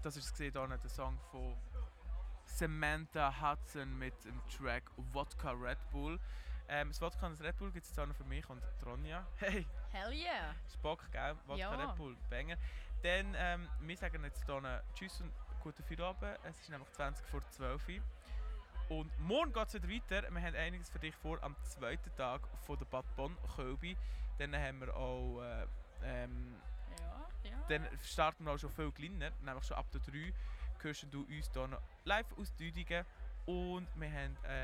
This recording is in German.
das ist gesehen, der Song von Samantha Hudson mit dem Track Wodka Red Bull. Das Wodka und das Red Bull gibt es jetzt auch noch für mich und Ronja. Hey, Hell yeah! Spock, gell? Wodka Ja. Red Bull, Banger. Dann, wir sagen jetzt hier Tschüss und guten Feierabend. Es ist nämlich 20 vor 12 Uhr. Und morgen geht es wieder weiter. Wir haben einiges für dich vor am zweiten Tag von der Bad Bonn-Kölbi. Dann haben wir auch... Ja. Dann starten wir auch schon viel kleiner, nämlich schon ab der 3 hörst du uns hier noch live aus Düdingen. Und wir haben